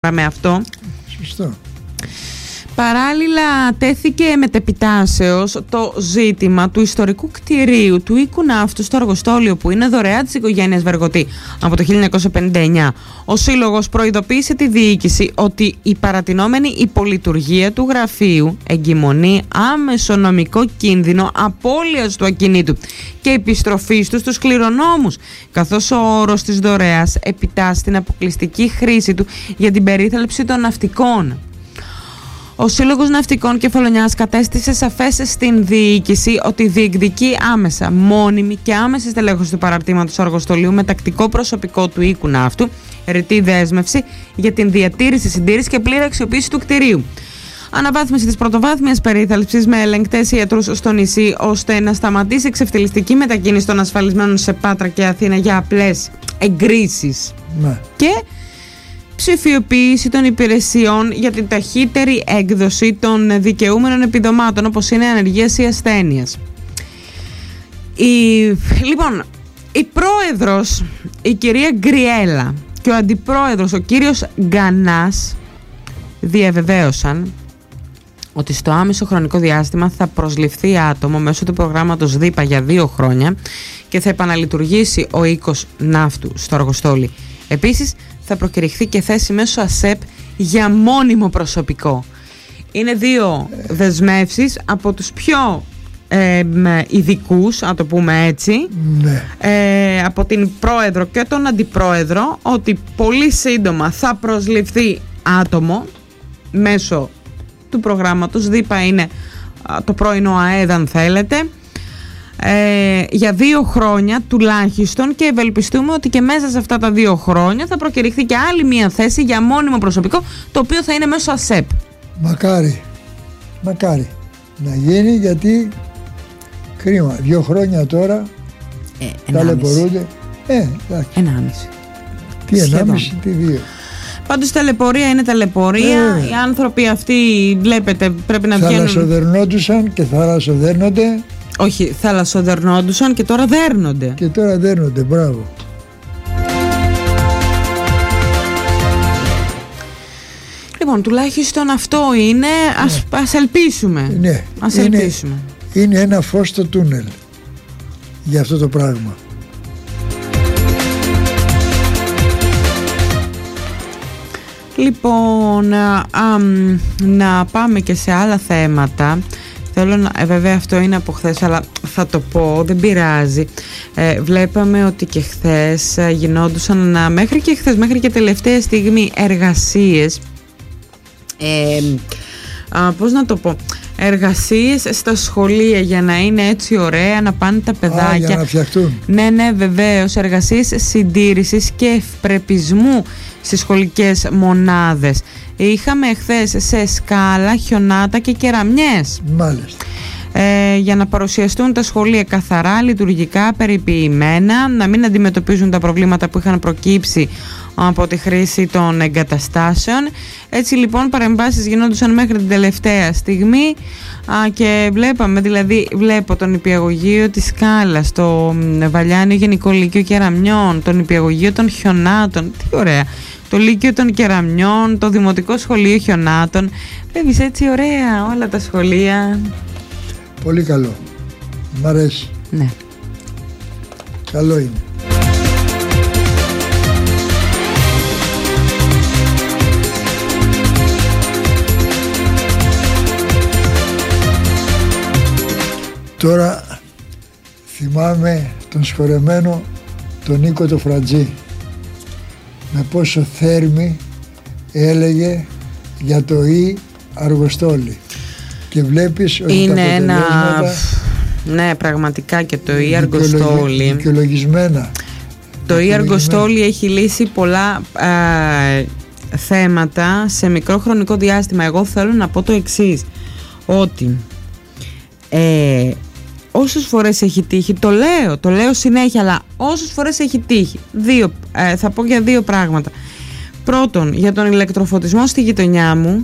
με αυτό. Σωστό. Παράλληλα τέθηκε μετεπιτάσεως το ζήτημα του ιστορικού κτηρίου του οίκου ναύτου στο Αργοστόλιο, που είναι δωρεά της οικογένειας Βεργοτή από το 1959. Ο Σύλλογος προειδοποίησε τη διοίκηση ότι η παρατηνόμενη υπολειτουργία του γραφείου εγκυμονεί άμεσο νομικό κίνδυνο απώλειας του ακινήτου και επιστροφής του στους κληρονόμους, καθώς ο όρος της δωρεάς επιτάσσει την αποκλειστική χρήση του για την περίθαλψη των ναυτικών. Ο Σύλλογος Ναυτικών Κεφαλονιάς κατέστησε σαφές στην διοίκηση ότι διεκδικεί άμεσα, μόνιμη και άμεση στελέχωση του παραρτήματος Αργοστολίου με τακτικό προσωπικό του οίκου ναύτου, ρητή δέσμευση για την διατήρηση, συντήρηση και πλήρη αξιοποίηση του κτηρίου. Αναβάθμιση της πρωτοβάθμιας περίθαλψης με ελεγκτές ιατρούς στο νησί, ώστε να σταματήσει η εξευτελιστική μετακίνηση των ασφαλισμένων σε Πάτρα και Αθήνα για απλές εγκρίσεις. Ναι. Και ψηφιοποίηση των υπηρεσιών για την ταχύτερη έκδοση των δικαιούμενων επιδομάτων, όπως είναι ανεργίας ή ασθένειας. Λοιπόν, η πρόεδρος, η κυρία Γκριέλα, και ο αντιπρόεδρος, ο κύριος Γκανάς, διαβεβαίωσαν ότι στο άμεσο χρονικό διάστημα θα προσληφθεί άτομο μέσω του προγράμματος ΔΥΠΑ για 2 χρόνια και θα επαναλειτουργήσει ο οίκος ναύτου στο Αργοστόλι. Επίσης, θα προκηρυχθεί και θέση μέσω ΑΣΕΠ για μόνιμο προσωπικό. Είναι 2 δεσμεύσεις από τους πιο ειδικούς, να το πούμε έτσι, ναι. Από την πρόεδρο και τον αντιπρόεδρο, ότι πολύ σύντομα θα προσληφθεί άτομο μέσω του προγράμματος ΔΥΠΑ, είναι το πρωινό ΑΕΔ αν θέλετε, για 2 χρόνια τουλάχιστον, και ευελπιστούμε ότι και μέσα σε αυτά τα 2 χρόνια θα προκηρυχθεί και άλλη μία θέση για μόνιμο προσωπικό, το οποίο θα είναι μέσω ΑΣΕΠ. Μακάρι να γίνει, γιατί κρίμα, 2 χρόνια τώρα ταλαιπωρούνται. 1,5. Τι 1,5, τι 2. Πάντως ταλαιπωρία είναι ταλαιπωρία. Οι άνθρωποι αυτοί, βλέπετε, πρέπει να βγαίνουν. Θαλασσοδερνόντουσαν και θαλασσοδέρνονται. Όχι, θαλασσοδερνόντουσαν και τώρα δέρνονται. Μπράβο. Λοιπόν, τουλάχιστον αυτό είναι. Ας ελπίσουμε. Ναι, ελπίσουμε. Είναι ένα φως στο τούνελ για αυτό το πράγμα. Λοιπόν, να πάμε και σε άλλα θέματα. Θέλω να, βέβαια αυτό είναι από χθες, αλλά θα το πω, δεν πειράζει. Βλέπαμε ότι και χθες γινόντουσαν, μέχρι και τελευταία στιγμή, εργασίες, πώς να το πω, εργασίες στα σχολεία για να είναι έτσι ωραία, να πάνε τα παιδάκια. Για να φτιαχτούν. Ναι, βεβαίως, εργασίες συντήρησης και ευπρεπισμού στις σχολικές μονάδες. Είχαμε χθες σε Σκάλα χιονάτα και κεραμιές. Μάλιστα. Για να παρουσιαστούν τα σχολεία καθαρά, λειτουργικά, περιποιημένα, να μην αντιμετωπίζουν τα προβλήματα που είχαν προκύψει από τη χρήση των εγκαταστάσεων. Έτσι λοιπόν παρεμβάσεις γινόντουσαν μέχρι την τελευταία στιγμή, και βλέπω τον νηπιαγωγείο της Σκάλας, το Βαλιάνιο Γενικό Λύκειο Κεραμιών, τον νηπιαγωγείο των Χιονάτων, τι ωραία, το Λύκειο των Κεραμιών, το Δημοτικό Σχολείο Χιονάτων. Βλέπεις έτσι ωραία όλα τα σχολεία. Πολύ καλό. Μ' αρέσει. Ναι. Καλό είναι. Τώρα θυμάμαι τον σχορεμένο τον Νίκο το Φρατζή, με πόσο θέρμη έλεγε για το Αργοστόλι, και βλέπεις ότι είναι τα αποτελέσματα, ναι, πραγματικά, και το Αργοστόλι δικαιολογισμένα. Το Αργοστόλι έχει λύσει πολλά θέματα σε μικρό χρονικό διάστημα. Εγώ θέλω να πω το εξής, ότι όσες φορές έχει τύχει, το λέω συνέχεια, αλλά όσες φορές έχει τύχει, θα πω για 2 πράγματα. Πρώτον, για τον ηλεκτροφωτισμό στη γειτονιά μου,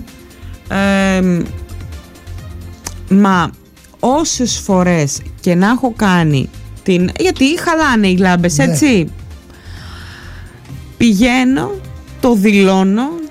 μα όσες φορές και να έχω κάνει γιατί χαλάνε οι λάμπες, έτσι, πηγαίνω, το δηλώνω